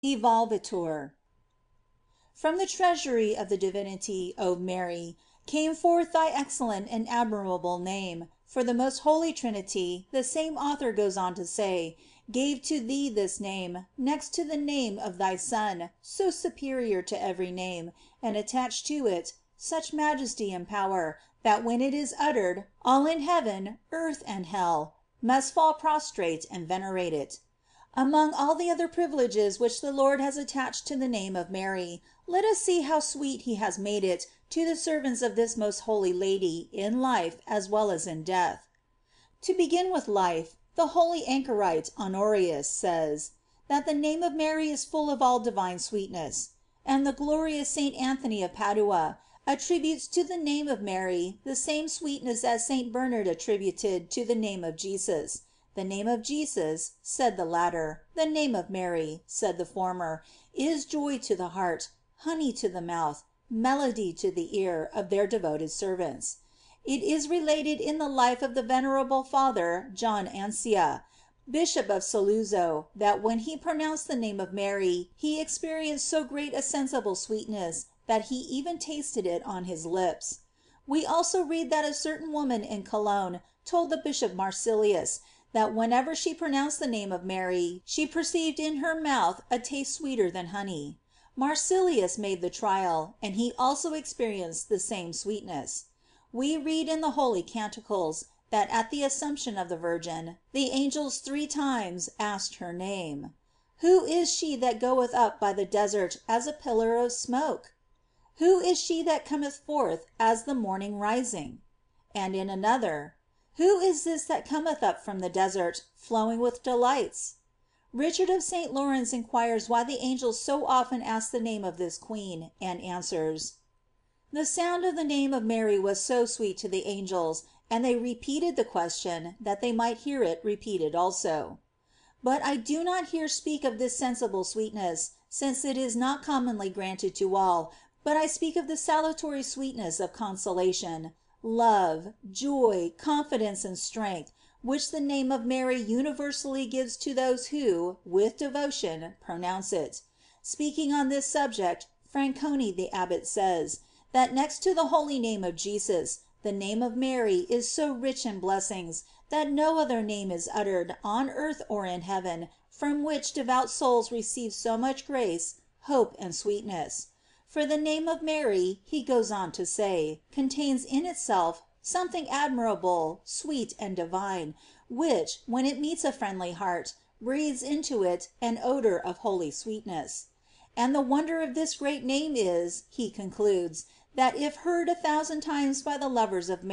Evolvetur. From the treasury of the Divinity, O Mary, came forth thy excellent and admirable name, for the most holy Trinity, the same author goes on to say, gave to thee this name, next to the name of thy Son, so superior to every name, and attached to it such majesty and power, that when it is uttered, all in heaven, earth, and hell must fall prostrate and venerate it. Among all the other privileges which the Lord has attached to the name of Mary, let us see how sweet he has made it to the servants of this most holy Lady in life as well as in death. To begin with life, the holy anchorite Honorius says, that the name of Mary is full of all divine sweetness; and the glorious St. Anthony of Padua attributes to the name of Mary the same sweetness as St. Bernard attributed to the name of Jesus. The name of Jesus, said the latter, the name of Mary, said the former, is joy to the heart, honey to the mouth, melody to the ear of their devoted servants. It is related in the life of the venerable Father John Ancia, Bishop of Saluzzo, that when he pronounced the name of Mary, he experienced so great a sensible sweetness that he even tasted it on his lips. We also read that a certain woman in Cologne told the Bishop Marsilius that whenever she pronounced the name of Mary, she perceived in her mouth a taste sweeter than honey. Marsilius made the trial, and he also experienced the same sweetness. We read in the Holy Canticles that at the Assumption of the Virgin, the angels 3 times asked her name: "Who is she that goeth up by the desert as a pillar of smoke? Who is she that cometh forth as the morning rising?" And in another: "Who is this that cometh up from the desert, flowing with delights?" Richard of St. Lawrence inquires why the angels so often ask the name of this queen, and answers: "The sound of the name of Mary was so sweet to the angels, and they repeated the question that they might hear it repeated also." But I do not here speak of this sensible sweetness, since it is not commonly granted to all, but I speak of the salutary sweetness of consolation, love, joy, confidence, and strength, which the name of Mary universally gives to those who, with devotion, pronounce it. Speaking on this subject, Franconi the Abbot says, that next to the holy name of Jesus, the name of Mary is so rich in blessings, that no other name is uttered, on earth or in heaven, from which devout souls receive so much grace, hope, and sweetness. For the name of Mary, he goes on to say, contains in itself something admirable, sweet, and divine, which, when it meets a friendly heart, breathes into it an odor of holy sweetness. And the wonder of this great name is, he concludes, that if heard 1,000 times by the lovers of